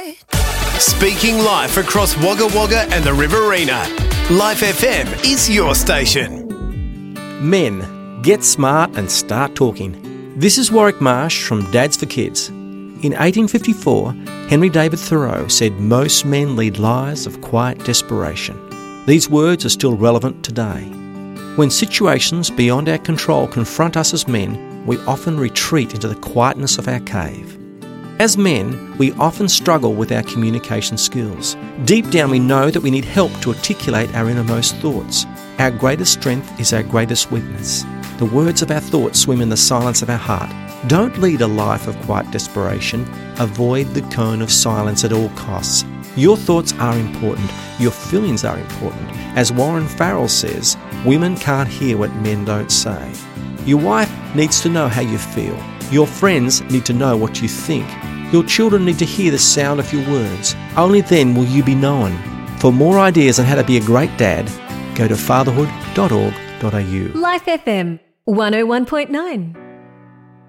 Speaking live across Wagga Wagga and the Riverina, Life FM is your station. Men, get smart and start talking. This is Warwick Marsh from Dads for Kids. In 1854, Henry David Thoreau said most men lead lives of quiet desperation. These words are still relevant today. When situations beyond our control confront us as men, we often retreat into the quietness of our cave. As men, we often struggle with our communication skills. Deep down we know that we need help to articulate our innermost thoughts. Our greatest strength is our greatest weakness. The words of our thoughts swim in the silence of our heart. Don't lead a life of quiet desperation. Avoid the cone of silence at all costs. Your thoughts are important. Your feelings are important. As Warren Farrell says, women can't hear what men don't say. Your wife needs to know how you feel. Your friends need to know what you think. Your children need to hear the sound of your words. Only then will you be known. For more ideas on how to be a great dad, go to fatherhood.org.au. Life FM 101.9.